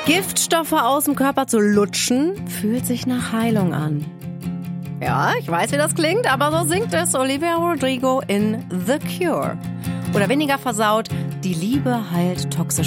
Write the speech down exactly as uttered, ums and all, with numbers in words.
Giftstoffe aus dem Körper zu lutschen, fühlt sich nach Heilung an. Ja, ich weiß, wie das klingt, aber so singt es Olivia Rodrigo in The Cure. Oder weniger versaut, die Liebe heilt toxische